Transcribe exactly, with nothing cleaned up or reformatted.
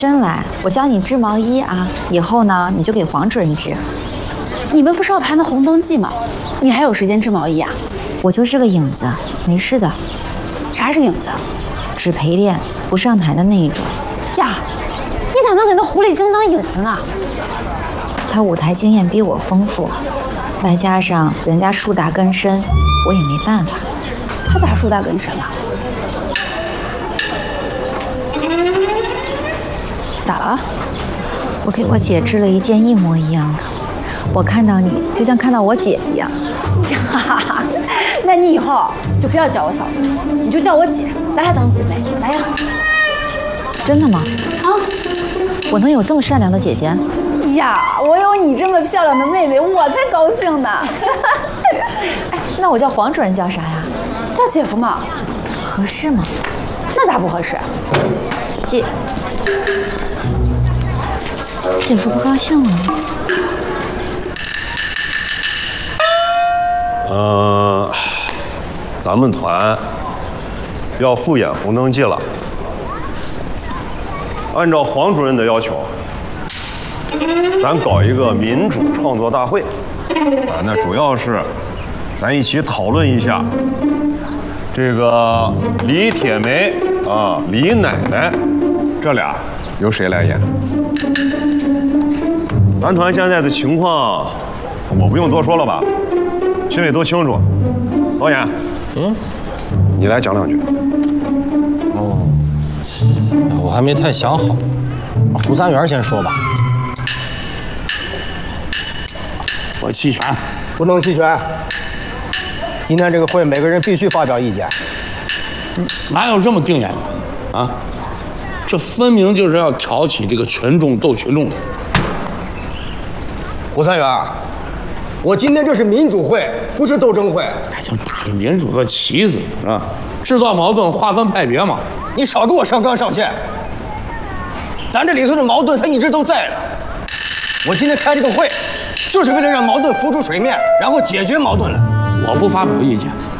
真来，我教你织毛衣啊，以后呢你就给黄主任织。 你们不是要排那红灯记吗？你还有时间织毛衣啊？ 我就是个影子，没事的。 啥是影子？ 只陪练不上台的那一种。 呀，你咋能给那狐狸精当影子呢？ 他舞台经验比我丰富，外加上人家树大根深，我也没办法。 他咋树大根深了？咋了？ 我给我姐织了一件一模一样的，我看到你就像看到我姐一样。 呀，那你以后就不要叫我嫂子，你就叫我姐，咱俩当姊妹，咋样？ 真的吗？ 啊， 我能有这么善良的姐姐？ 呀，我有你这么漂亮的妹妹，我才高兴呢。 哎，那我叫黄主任叫啥呀？ 叫姐夫嘛， 合适吗？ 那咋不合适？ 姐，姐夫不高兴了吗？ 呃，咱们团要复演《红灯记》了。按照黄主任的要求，咱搞一个民主创作大会。啊，那主要是咱一起讨论一下这个李铁梅啊、李奶奶这俩由谁来演？咱团现在的情况，我不用多说了吧？心里都清楚。导演，嗯，你来讲两句。 哦，我还没太想好，胡三元先说吧。 我弃权， 不能弃权。今天这个会，每个人必须发表意见。 哪有这么定眼的啊？这分明就是要挑起这个群众斗群众的。 胡三元，我今天这是民主会，不是斗争会。 哎，就打着民主的旗子是吧？制造矛盾，划分派别嘛。 你少给我上纲上线。咱这里头的矛盾，它一直都在呢。我今天开这个会，就是为了让矛盾浮出水面，然后解决矛盾的。 我不发表意见。